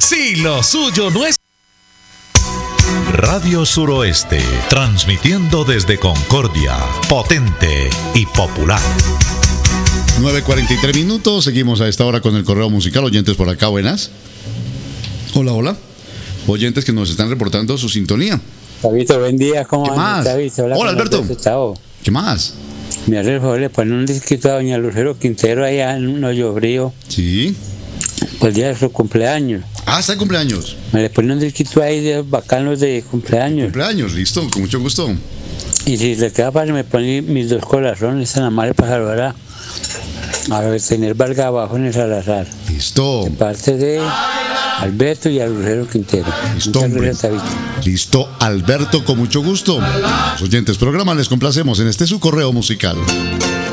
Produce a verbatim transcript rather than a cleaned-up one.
Si lo suyo no es... Radio Suroeste, transmitiendo desde Concordia, potente y popular. nueve cuarenta y tres minutos, seguimos a esta hora con el correo musical. Oyentes por acá, buenas. Hola, hola. Oyentes que nos están reportando su sintonía. Tabito, buen día, ¿cómo ¿Qué andas, más? Tabito? Hola, Hola, Alberto. Chao. ¿Qué más? Me hace el favor de poner un disquito a doña Lucero Quintero allá en un hoyo frío, Sí. por el día de su cumpleaños. Ah, está de cumpleaños. Me le pone un disquito ahí de bacanos de cumpleaños. Cumpleaños, listo, con mucho gusto. Y si le queda fácil, me pone mis dos corazones tan amables para saludar a, a tener Vargas abajo en el Salazar. Listo. De parte de Alberto y a Lucero Quintero. Listo, Muchas hombre. gracias, Tabito. Listo, Alberto, con mucho gusto. Los oyentes programa les complacemos en este su correo musical.